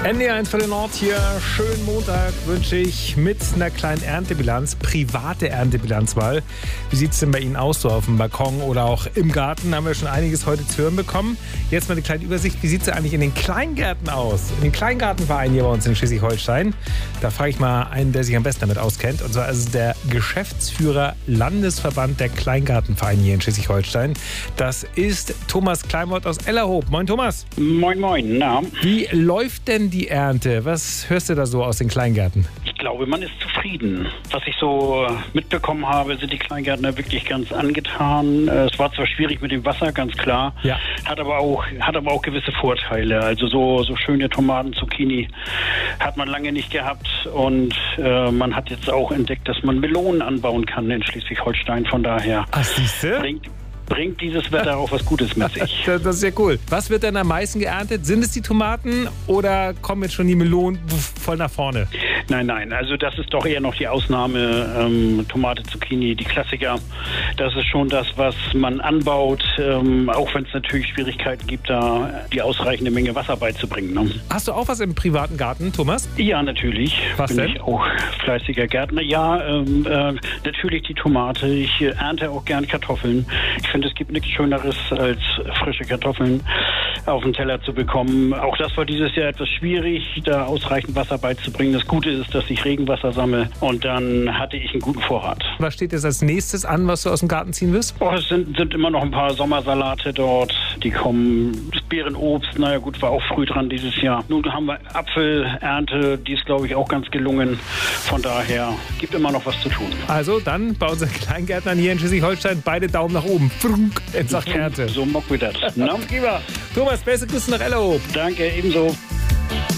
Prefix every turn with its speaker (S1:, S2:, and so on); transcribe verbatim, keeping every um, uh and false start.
S1: N D R eins für den Nord hier. Schönen Montag wünsche ich mit einer kleinen Erntebilanz, private Erntebilanz mal. Wie sieht es denn bei Ihnen aus, so auf dem Balkon oder auch im Garten? Haben wir schon einiges heute zu hören bekommen. Jetzt mal eine kleine Übersicht. Wie sieht es eigentlich in den Kleingärten aus? In den Kleingartenvereinen hier bei uns in Schleswig-Holstein. Da frage ich mal einen, der sich am besten damit auskennt. Und zwar ist es der Geschäftsführer Landesverband der Kleingartenvereine hier in Schleswig-Holstein. Das ist Thomas Kleinwort aus Ellerhoop. Moin Thomas.
S2: Moin moin. Na?
S1: Wie läuft denn die Ernte? Was hörst du da so aus den Kleingärten?
S2: Ich glaube, man ist zufrieden. Was ich so mitbekommen habe, sind die Kleingärtner wirklich ganz angetan. Es war zwar schwierig mit dem Wasser, ganz klar,
S1: ja.
S2: hat aber auch hat aber auch gewisse Vorteile. Also so so schöne Tomaten, Zucchini hat man lange nicht gehabt und äh, man hat jetzt auch entdeckt, dass man Melonen anbauen kann in Schleswig-Holstein. Von daher
S1: Ach, siehste?
S2: bringt Bringt dieses Wetter auch was Gutes mit sich.
S1: Das ist ja cool. Was wird denn am meisten geerntet? Sind es die Tomaten oder kommen jetzt schon die Melonen voll nach vorne?
S2: Nein, nein, also das ist doch eher noch die Ausnahme. Ähm, Tomate, Zucchini, die Klassiker. Das ist schon das, was man anbaut, ähm, auch wenn es natürlich Schwierigkeiten gibt, da die ausreichende Menge Wasser beizubringen. Ne?
S1: Hast du auch was im privaten Garten, Thomas?
S2: Ja, natürlich.
S1: Was
S2: Bin
S1: denn?
S2: Ich auch fleißiger Gärtner. Ja, ähm, äh, natürlich die Tomate. Ich äh, ernte auch gerne Kartoffeln. Ich finde, es gibt nichts Schöneres, als frische Kartoffeln auf den Teller zu bekommen. Auch das war dieses Jahr etwas schwierig, da ausreichend Wasser beizubringen. Das Gute ist, dass ich Regenwasser sammle und dann hatte ich einen guten Vorrat.
S1: Was steht jetzt als nächstes an, was du aus dem Garten ziehen wirst?
S2: Oh, es sind, sind immer noch ein paar Sommersalate dort, die kommen. Das Beerenobst, naja gut, war auch früh dran dieses Jahr. Nun haben wir Apfelernte, die ist glaube ich auch ganz gelungen. Von daher gibt immer noch was zu tun.
S1: Also dann bei unseren Kleingärtnern hier in Schleswig-Holstein beide Daumen nach oben. In Sachen Ernte.
S2: So mock wir das. Ne?
S1: Prima. Thomas, beste Grüße nach Ellerhoop.
S2: Danke, ebenso.